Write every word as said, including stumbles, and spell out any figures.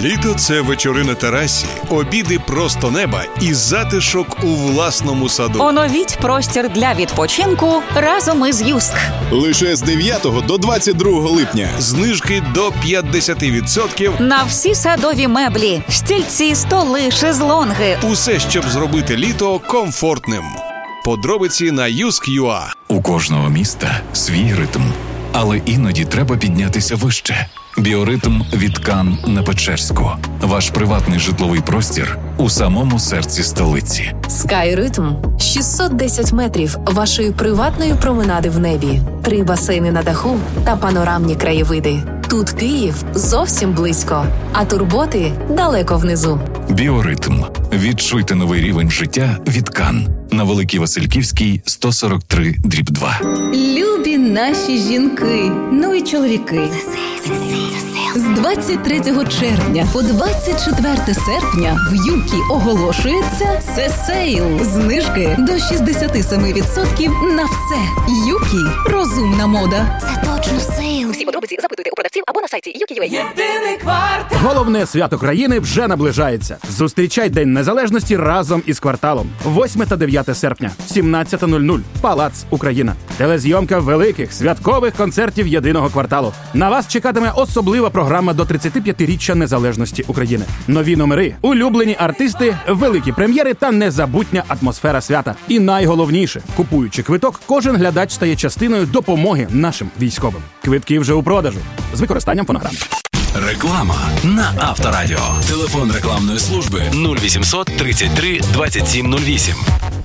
Літо – це вечори на терасі, обіди просто неба і затишок у власному саду. Оновіть простір для відпочинку разом із Юск. Лише з дев'ятого до двадцять другого липня. Знижки до п'ятдесят відсотків на всі садові меблі, стільці, столи, шезлонги. Усе, щоб зробити літо комфортним. Подробиці на юск крапка ю а. У кожного міста свій ритм. Але іноді треба піднятися вище. Біоритм від Кан на Печерську. Ваш приватний житловий простір у самому серці столиці. Скайритм – шістсот десять метрів вашої приватної променади в небі. Три басейни на даху та панорамні краєвиди. Тут Київ зовсім близько, а турботи далеко внизу. Біоритм. Відчуйте новий рівень життя від Кан. На Великій Васильківській, сто сорок три дріб два. Любі наші жінки, ну і чоловіки. З двадцять третього червня по двадцять четверте серпня в Юкі оголошується «Сесейл». Знижки до шістдесят сім відсотків на все. Юкі – розумна мода. Це точно сейл. Всі подробиці запитуйте у продавців або на сайті юкі крапка ю а. Єдиний квартал. Головне свято країни вже наближається. Зустрічай День Незалежності разом із кварталом. восьме та дев'яте серпня, сімнадцята нуль нуль, Палац Україна. Телезйомка великих святкових концертів єдиного кварталу. На вас чекатиме особлива програма до тридцятип'ятиріччя незалежності України. Нові номери, улюблені артисти, великі прем'єри та незабутня атмосфера свята. І найголовніше, купуючи квиток, кожен глядач стає частиною допомоги нашим військовим. Квитки вже у продажу. З використанням фонограми. Реклама на Авторадіо. Телефон рекламної служби нуль вісімсот тридцять три двадцять сім нуль вісім.